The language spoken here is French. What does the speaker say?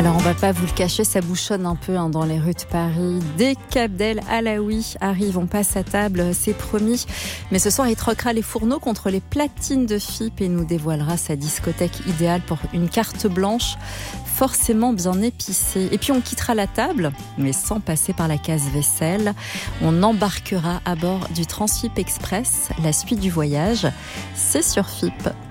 Alors on va pas vous le cacher, ça bouchonne un peu dans les rues de Paris. Dès qu'Abdel Alaoui arrive, on passe à table, c'est promis. Mais ce soir, il troquera les fourneaux contre les platines de FIP et nous dévoilera sa discothèque idéale pour une carte blanche forcément bien épicée. Et puis on quittera la table, mais sans passer par la case vaisselle. On embarquera à bord du Transfip Express. La suite du voyage, c'est sur FIP.